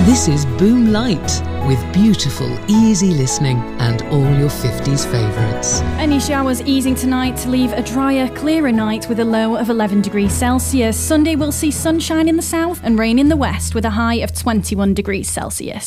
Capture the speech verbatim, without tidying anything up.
This is Boom Light, with beautiful, easy listening and all your fifties favourites. Any showers easing tonight to leave a drier, clearer night with a low of eleven degrees Celsius. Sunday will see sunshine in the south and rain in the west with a high of twenty-one degrees Celsius.